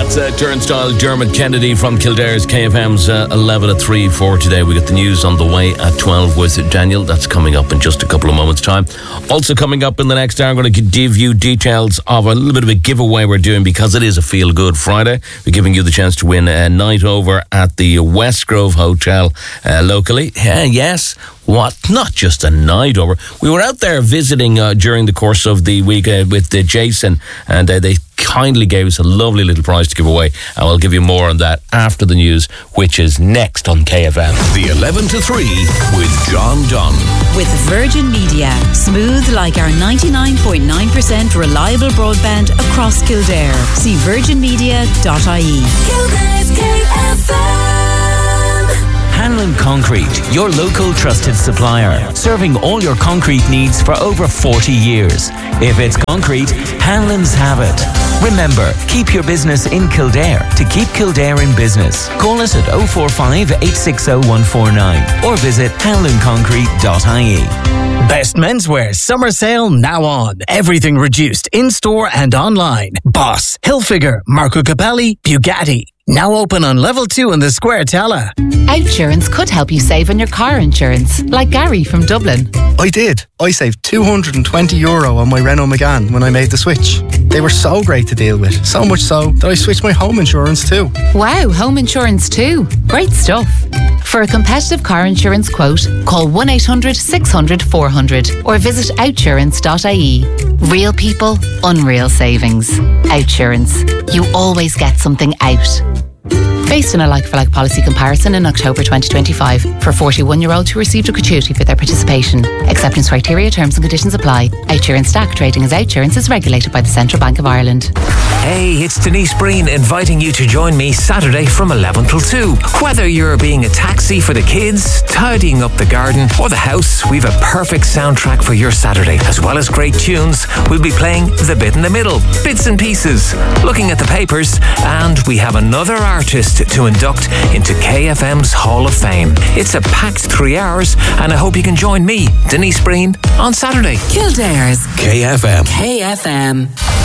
That's Turnstile Dermot Kennedy from Kildare's KFM's 11 at 3 for today. We got the news on the way at 12 with Daniel. That's coming up in just a couple of moments' time. Also coming up in the next hour, I'm going to give you details of a little bit of a giveaway we're doing because it is a Feel Good Friday. We're giving you the chance to win a night over at the West Grove Hotel locally. Yes. What? Not just a night over. We were out there visiting during the course of the week with Jason, and they kindly gave us a lovely little prize to give away, and we'll give you more on that after the news, which is next on KFM. The 11 to 3 with John Dunn. With Virgin Media. Smooth like our 99.9% reliable broadband across Kildare. See virginmedia.ie. Kildare's KFM. Hanlon Concrete, your local trusted supplier, serving all your concrete needs for over 40 years. If it's concrete, Hanlon's have it. Remember, keep your business in Kildare to keep Kildare in business. Call us at 045 860 149 or visit hanlonconcrete.ie. Best menswear summer sale now on. Everything reduced in-store and online. Boss, Hilfiger, Marco Capelli, Bugatti. Now open on level 2 in the Square Tala. Outsurance could help you save on your car insurance, like Gary from Dublin. I did. I saved €220 on my Renault Megane when I made the switch. They were so great to deal with, so much so that I switched my home insurance too. Wow, home insurance too. Great stuff. For a competitive car insurance quote, call 1-800-600-400 or visit outsurance.ie. Real people, unreal savings. Outsurance. You always get something out. Based on a like-for-like policy comparison in October 2025 for 41-year-olds who received a gratuity for their participation. Acceptance criteria, terms and conditions apply. Outsurance Stack trading as Outsurance is regulated by the Central Bank of Ireland. Hey, it's Denise Breen inviting you to join me Saturday from 11 till 2. Whether you're being a taxi for the kids, tidying up the garden or the house, we've a perfect soundtrack for your Saturday. As well as great tunes, we'll be playing The Bit in the Middle, Bits and Pieces, looking at the papers, and we have another artist to induct into KFM's Hall of Fame. It's a packed 3 hours, and I hope you can join me, Denise Breen, on Saturday. Kildare's KFM. KFM.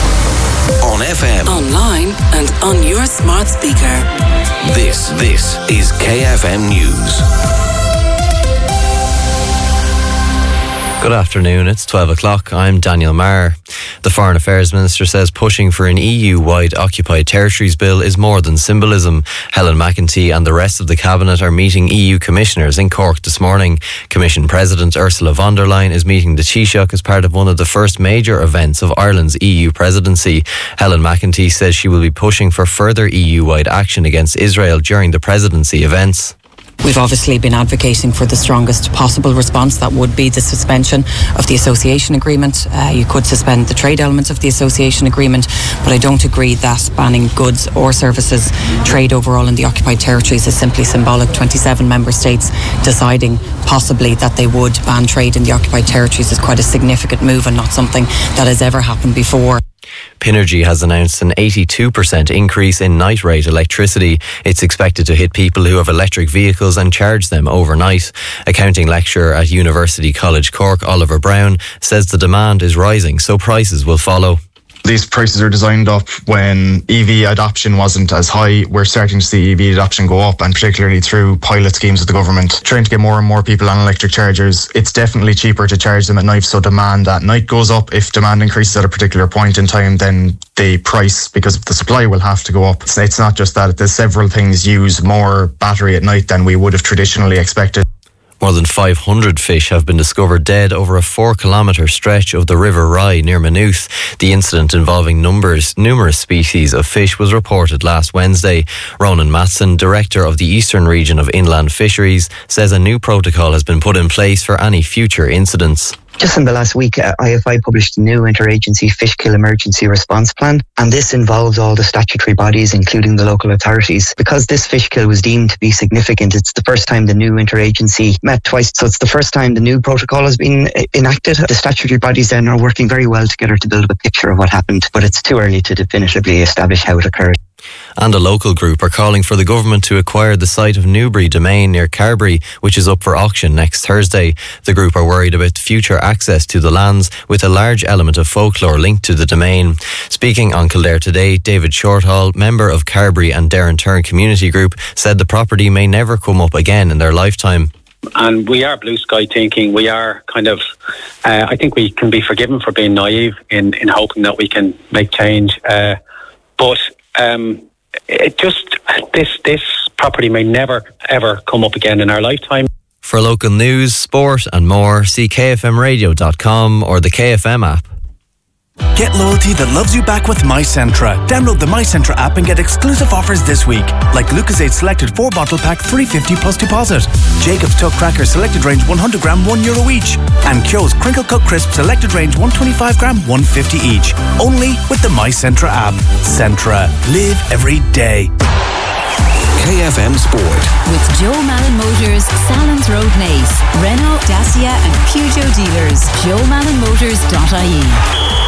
On FM. Online and on your smart speaker. This is KFM News. Good afternoon, it's 12 o'clock. I'm Daniel Maher. The Foreign Affairs Minister says pushing for an EU-wide occupied territories bill is more than symbolism. Helen McEntee and the rest of the Cabinet are meeting EU commissioners in Cork this morning. Commission President Ursula von der Leyen is meeting the Taoiseach as part of one of the first major events of Ireland's EU presidency. Helen McEntee says she will be pushing for further EU-wide action against Israel during the presidency events. We've obviously been advocating for the strongest possible response. That would be the suspension of the association agreement. You could suspend the trade elements of the association agreement, but I don't agree that banning goods or services trade overall in the occupied territories is simply symbolic. 27 member states deciding possibly that they would ban trade in the occupied territories is quite a significant move and not something that has ever happened before. Pinergy has announced an 82% increase in night rate electricity. It's expected to hit people who have electric vehicles and charge them overnight. Accounting lecturer at University College Cork, Oliver Brown, says the demand is rising, so prices will follow. These prices are designed up when EV adoption wasn't as high. We're starting to see EV adoption go up, and particularly through pilot schemes of the government, trying to get more and more people on electric chargers. It's definitely cheaper to charge them at night, so demand at night goes up. If demand increases at a particular point in time, then the price, because of the supply, will have to go up. It's not just that. There's several things use more battery at night than we would have traditionally expected. More than 500 fish have been discovered dead over a 4-kilometre stretch of the River Rye near Maynooth. The incident involving numerous species of fish was reported last Wednesday. Ronan Matson, Director of the Eastern Region of Inland Fisheries, says a new protocol has been put in place for any future incidents. Just in the last week, IFI published a new interagency fish kill emergency response plan, and this involves all the statutory bodies, including the local authorities. Because this fish kill was deemed to be significant, it's the first time the new interagency met twice, so it's the first time the new protocol has been enacted. The statutory bodies then are working very well together to build up a picture of what happened, but it's too early to definitively establish how it occurred. and a local group are calling for the government to acquire the site of Newbury Domain near Carbery, which is up for auction next Thursday. The group are worried about future access to the lands, with a large element of folklore linked to the domain. Speaking on Kildare Today, David Shorthall, member of Carbery and Derrenturn Community Group, said the property may never come up again in their lifetime. And we are blue sky thinking. We are kind of, I think we can be forgiven for being naive in hoping that we can make change. But it just, this property may never, ever come up again in our lifetime. For local news, sport and more, see kfmradio.com or the KFM app. Get loyalty that loves you back with MyCentra. Download the MyCentra app and get exclusive offers this week, like Lucozade Selected 4-bottle pack $3.50 plus deposit. Jacob's Tuck Crackers Selected Range 100 gram €1 each. And Kyo's Crinkle Cut Crisp Selected Range 125 gram $1.50 each. Only with the MyCentra app. Centra. Live every day. KFM Sport. With Joe Malin Motors, Salons Road Nace, Renault, Dacia and Peugeot dealers. JoeMalinMotors.ie.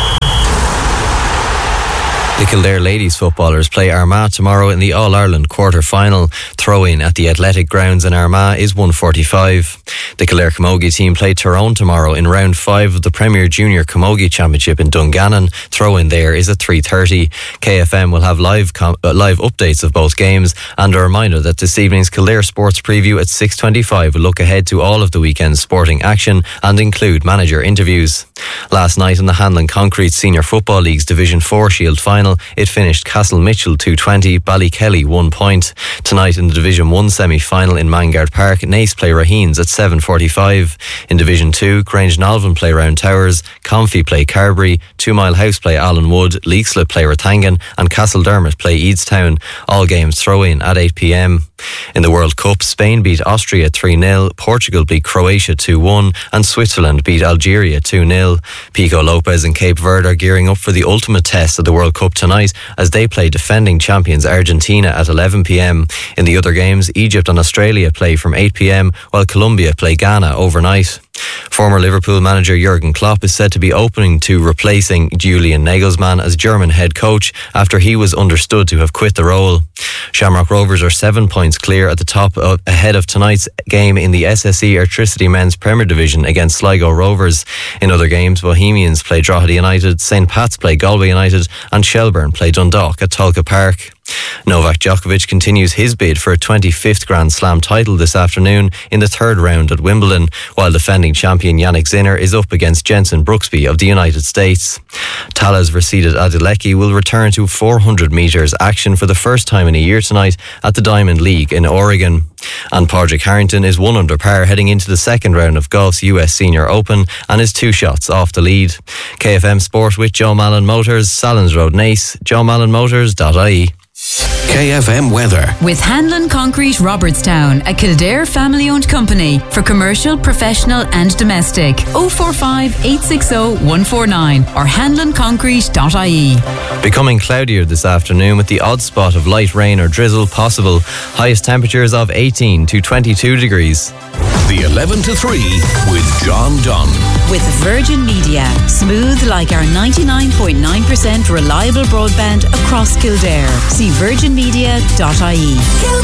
The Kildare ladies footballers play Armagh tomorrow in the All-Ireland quarter-final. Throw-in at the Athletic Grounds in Armagh is 1:45. The Kildare Camogie team play Tyrone tomorrow in round 5 of the Premier Junior Camogie Championship in Dungannon. Throw-in there is at 3:30. KFM will have live updates of both games, and a reminder that this evening's Kildare Sports Preview at 6:25 will look ahead to all of the weekend's sporting action and include manager interviews. Last night in the Hanlon Concrete Senior Football League's Division 4 Shield final, it finished Castle Mitchell 220, Ballykelly 1 point. Tonight in the Division 1 semi-final in Mangard Park, Nace play Raheens at 7:45. In Division 2, Grange Nolvan play Round Towers, Comfy play Carbery, 2 Mile House play Allen Wood, Leixlip play Rathangan and Castledermot play Eadstown. All games throw in at 8 p.m. In the World Cup, Spain beat Austria 3-0, Portugal beat Croatia 2-1 and Switzerland beat Algeria 2-0. Pico Lopez and Cape Verde are gearing up for the ultimate test of the World Cup tonight as they play defending champions Argentina at 11 p.m. In the other games, Egypt and Australia play from 8 p.m, while Colombia play Ghana overnight. Former Liverpool manager Jurgen Klopp is said to be open to replacing Julian Nagelsmann as German head coach after he was understood to have quit the role. Shamrock Rovers are 7 points clear at the top ahead of tonight's game in the SSE Airtricity Men's Premier Division against Sligo Rovers. In other games, Bohemians play Drogheda United, St Pat's play Galway United and Shelbourne play Dundalk at Tolka Park. Novak Djokovic continues his bid for a 25th Grand Slam title this afternoon in the third round at Wimbledon, while defending champion Yannick Sinner is up against Jensen Brooksby of the United States. Talas Vercida Adelecki will return to 400 metres action for the first time in a year tonight at the Diamond League in Oregon. And Padraig Harrington is 1 under par heading into the second round of golf's US Senior Open and is 2 shots off the lead. KFM Sport with Joe Malin Motors, Salons Road Nace, JoeMalinMotors.ie. KFM weather. With Hanlon Concrete Robertstown, a Kildare family-owned company for commercial, professional and domestic. 045 860 149 or hanlonconcrete.ie. Becoming cloudier this afternoon with the odd spot of light rain or drizzle possible. Highest temperatures of 18 to 22 degrees. The 11 to 3 with John Dunn. With Virgin Media, smooth like our 99.9% reliable broadband across Kildare. See virginmedia.ie.